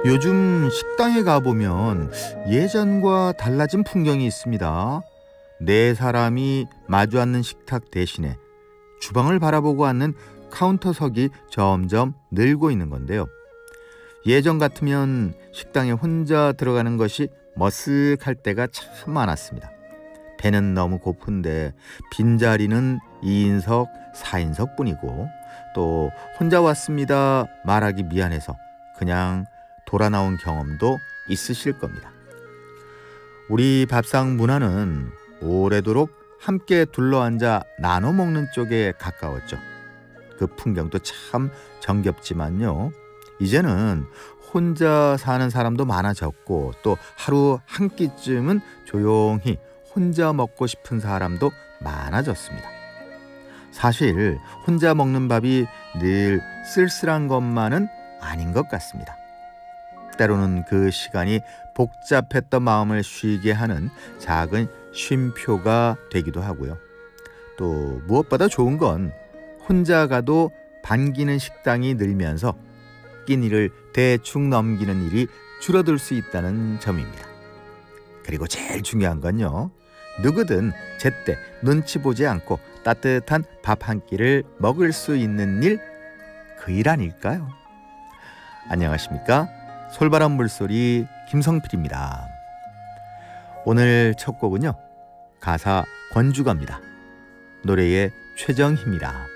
요즘 식당에 가보면 예전과 달라진 풍경이 있습니다. 네 사람이 마주 앉는 식탁 대신에 주방을 바라보고 앉는 카운터석이 점점 늘고 있는 건데요. 예전 같으면 식당에 혼자 들어가는 것이 머쓱할 때가 참 많았습니다. 배는 너무 고픈데 빈자리는 2인석, 4인석 뿐이고 또 혼자 왔습니다 말하기 미안해서 그냥 돌아 나온 경험도 있으실 겁니다. 우리 밥상 문화는 오래도록 함께 둘러앉아 나눠 먹는 쪽에 가까웠죠. 그 풍경도 참 정겹지만요. 이제는 혼자 사는 사람도 많아졌고 또 하루 한 끼쯤은 조용히 혼자 먹고 싶은 사람도 많아졌습니다. 사실 혼자 먹는 밥이 늘 쓸쓸한 것만은 아닌 것 같습니다. 때로는 그 시간이 복잡했던 마음을 쉬게 하는 작은 쉼표가 되기도 하고요. 또 무엇보다 좋은 건 혼자 가도 반기는 식당이 늘면서 끼니를 대충 넘기는 일이 줄어들 수 있다는 점입니다. 그리고 제일 중요한 건요. 누구든 제때 눈치 보지 않고 따뜻한 밥 한 끼를 먹을 수 있는 일, 그 일 아닐까요? 안녕하십니까? 솔바람 물소리 김성필입니다. 오늘 첫 곡은요. 가사 권주가입니다. 노래의 최정희입니다.